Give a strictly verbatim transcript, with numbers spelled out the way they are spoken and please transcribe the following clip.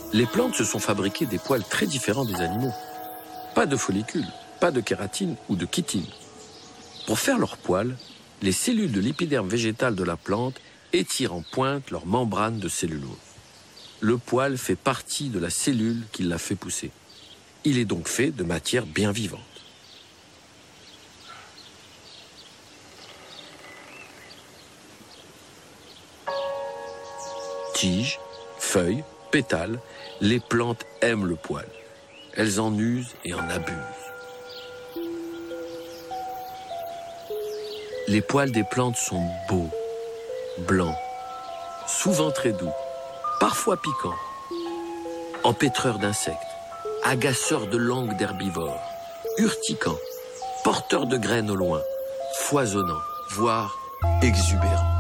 Les plantes se sont fabriquées des poils très différents des animaux. Pas de follicules, pas de kératine ou de chitine. Pour faire leurs poils, les cellules de l'épiderme végétal de la plante étirent en pointe leur membrane de cellulose. Le poil fait partie de la cellule qui l'a fait pousser. Il est donc fait de matière bien vivante. Tiges, feuilles, pétales, les plantes aiment le poil. Elles en usent et en abusent. Les poils des plantes sont beaux, blancs, souvent très doux, parfois piquants, empêtreurs d'insectes, agaceurs de langue d'herbivores, urticants, porteurs de graines au loin, foisonnants, voire exubérants.